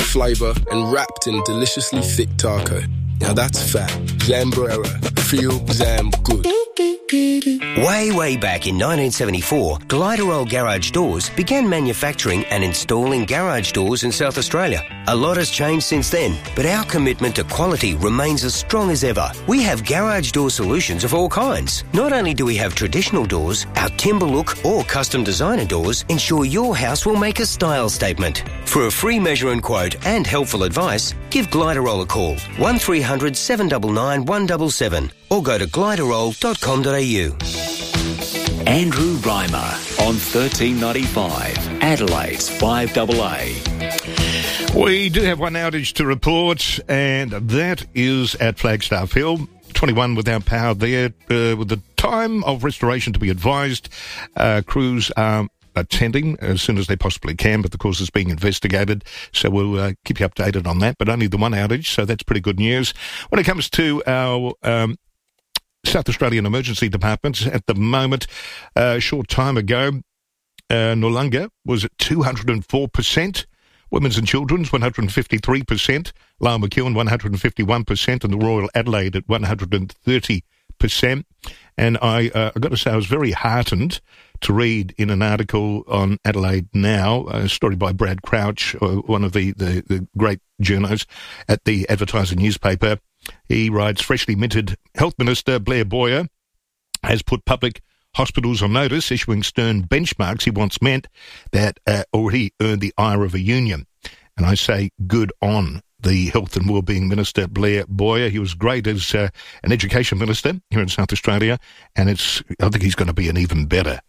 flavour and wrapped in deliciously thick taco. Now that's fat. Zambrera. Feel Zam good. Way back in 1974, Gliderol Garage Doors began manufacturing and installing garage doors in South Australia. A lot has changed since then, but our commitment to quality remains as strong as ever. We have garage door solutions of all kinds. Not only do we have traditional doors, our timber look or custom designer doors ensure your house will make a style statement. For a free measure and quote and helpful advice, give Gliderol a call, 1300 799 177, or go to gliderol.com.au. Andrew Reimer on 1395, Adelaide's 5AA. We do have one outage to report, and that is at Flagstaff Hill. 21 without power there, with the time of restoration to be advised. Crews are attending as soon as they possibly can, but the course is being investigated, so we'll keep you updated on that, but only the one outage, so that's pretty good news. When it comes to our South Australian Emergency Department, at the moment, a short time ago, Noarlunga was at 204%, Women's and Children's 153%, Lyle McEwen 151%, and the Royal Adelaide at 130%. And I got to say, I was very heartened to read in an article on Adelaide Now, a story by Brad Crouch, one of the great journos at the Advertiser newspaper. He writes, freshly minted Health Minister Blair Boyer has put public hospitals on notice, issuing stern benchmarks he once meant that already earned the ire of a union. And I say good on the Health and Wellbeing Minister, Blair Boyer. He was great as an Education Minister here in South Australia, and I think he's going to be an even better